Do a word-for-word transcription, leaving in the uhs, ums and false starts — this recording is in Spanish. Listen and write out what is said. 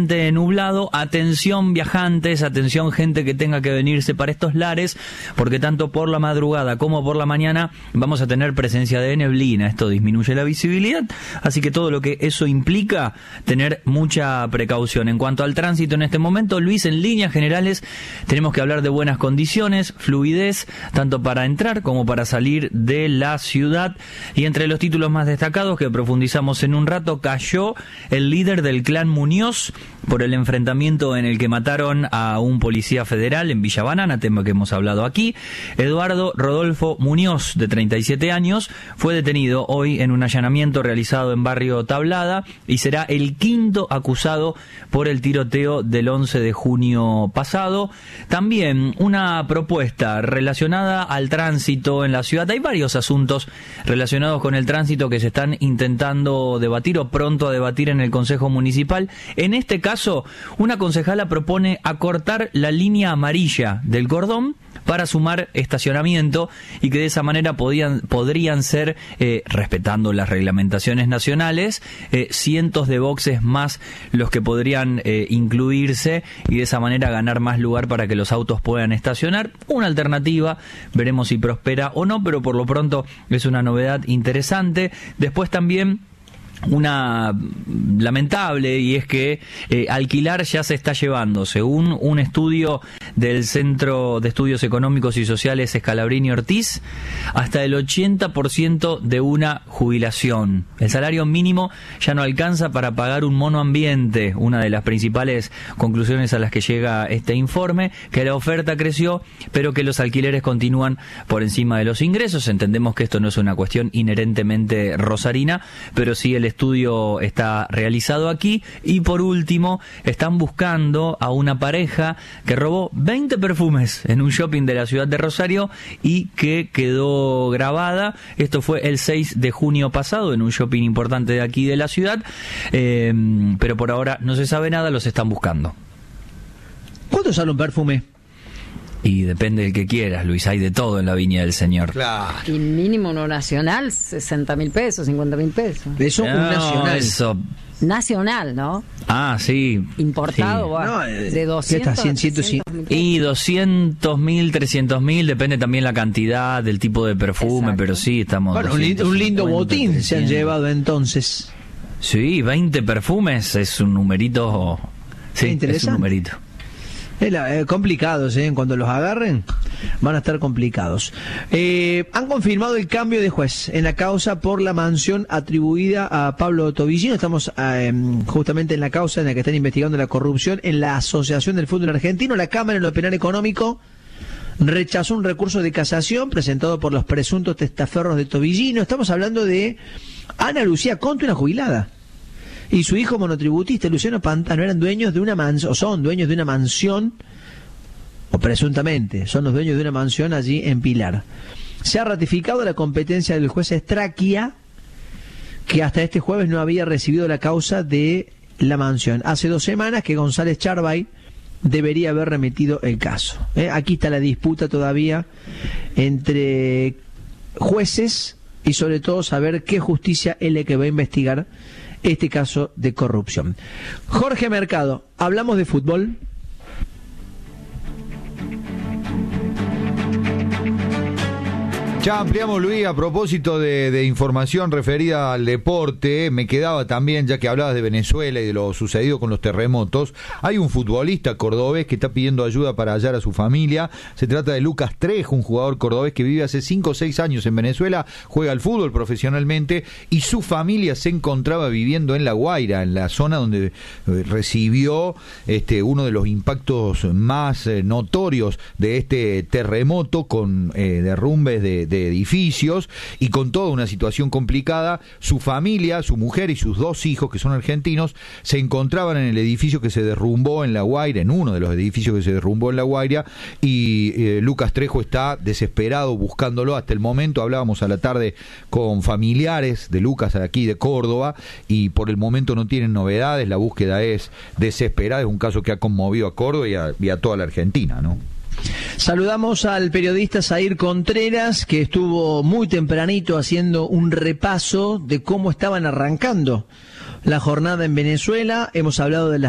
nublado. Atención viajantes, atención gente que tenga que venirse para estos lares, porque tanto por la madrugada como por la mañana vamos a tener presencia de neblina. Esto disminuye la visibilidad, así que todo lo que eso implica, tener mucha precaución. En cuanto al tránsito en este momento, Luis, en líneas generales tenemos que hablar de buenas condiciones, fluidez, tanto para entrar como para salir de la ciudad. Y entre los títulos más destacados que profundizamos en un rato, cayó el líder del clan Muñoz por el enfrentamiento en el que mataron a un policía federal en Villa Banana, tema que hemos hablado aquí. Eduardo Rodolfo Muñoz, de treinta y siete años, fue detenido hoy en un allanamiento realizado en Barrio Tablada y será el quinto acusado por el tiroteo del once de junio pasado. También una propuesta relacionada al tránsito en la ciudad. Hay varios asuntos relacionados con el tránsito que se están intentando debatir o pronto a debatir en el Consejo Municipal. En este caso, una concejala propone acortar la línea amarilla del cordón para sumar estacionamiento y que de esa manera podían, podrían ser, eh, respetando las reglamentaciones nacionales, eh, cientos de boxes más los que podrían eh, incluirse y de esa manera ganar más lugar para que los autos puedan estacionar. Una alternativa, veremos si prospera o no, pero por lo pronto es una novedad interesante. Después también una lamentable, y es que eh, alquilar ya se está llevando, según un estudio del Centro de Estudios Económicos y Sociales Scalabrini Ortiz, hasta el ochenta por ciento de una jubilación. El salario mínimo ya no alcanza para pagar un monoambiente, una de las principales conclusiones a las que llega este informe, que la oferta creció, pero que los alquileres continúan por encima de los ingresos. Entendemos que esto no es una cuestión inherentemente rosarina, pero sí el estudio está realizado aquí. Y por último, están buscando a una pareja que robó veinte perfumes en un shopping de la ciudad de Rosario y que quedó grabada. Esto fue el seis de junio pasado en un shopping importante de aquí de la ciudad, eh, pero por ahora no se sabe nada, los están buscando. ¿Cuánto sale un perfume? Y depende del que quieras, Luis, hay de todo en la viña del Señor. Claro. Y mínimo uno nacional, sesenta mil pesos, cincuenta mil pesos. Eso no, un nacional. Eso. Nacional, ¿no? Ah, sí. Importado, sí. bueno, No, eh, de doscientos, cien, ciento trescientos mil Y doscientos mil, trescientos mil, depende también la cantidad, del tipo de perfume, Exacto. pero sí, estamos... Bueno, un, li- un lindo botín se han llevado entonces. Sí, veinte perfumes es un numerito... Sí, interesante. es un numerito. Es la- eh, complicados, ¿eh? Cuando los agarren van a estar complicados. Eh, han confirmado el cambio de juez en la causa por la mansión atribuida a Pablo Tobillino. Estamos eh, justamente en la causa en la que están investigando la corrupción en la Asociación del Fútbol Argentino. La Cámara en lo Penal Económico rechazó un recurso de casación presentado por los presuntos testaferros de Tobillino. Estamos hablando de Ana Lucía Conte, una jubilada, y su hijo monotributista, Luciano Pantano, eran dueños de una mansión, o son dueños de una mansión, o presuntamente, son los dueños de una mansión allí en Pilar. Se ha ratificado la competencia del juez Estraquia, que hasta este jueves no había recibido la causa de la mansión. Hace dos semanas que González Charbay debería haber remitido el caso. ¿Eh? Aquí está la disputa todavía entre jueces y sobre todo saber qué justicia es la que va a investigar este caso de corrupción. Jorge Mercado, hablamos de fútbol. Ya ampliamos, Luis, a propósito de, de información referida al deporte. Me quedaba también, ya que hablabas de Venezuela y de lo sucedido con los terremotos, hay un futbolista cordobés que está pidiendo ayuda para hallar a su familia. Se trata de Lucas Trejo, un jugador cordobés que vive hace cinco o seis años en Venezuela, juega al fútbol profesionalmente y su familia se encontraba viviendo en La Guaira, en la zona donde eh, recibió este uno de los impactos más eh, notorios de este terremoto, con eh, derrumbes de de edificios y con toda una situación complicada. Su familia, su mujer y sus dos hijos, que son argentinos, se encontraban en el edificio que se derrumbó en La Guaira, en uno de los edificios que se derrumbó en La Guaira, y eh, Lucas Trejo está desesperado buscándolo. Hasta el momento hablábamos a la tarde con familiares de Lucas aquí de Córdoba y por el momento no tienen novedades. La búsqueda es desesperada, es un caso que ha conmovido a Córdoba y a, y a toda la Argentina, ¿no? Saludamos al periodista Zair Contreras, que estuvo muy tempranito haciendo un repaso de cómo estaban arrancando la jornada en Venezuela. Hemos hablado de las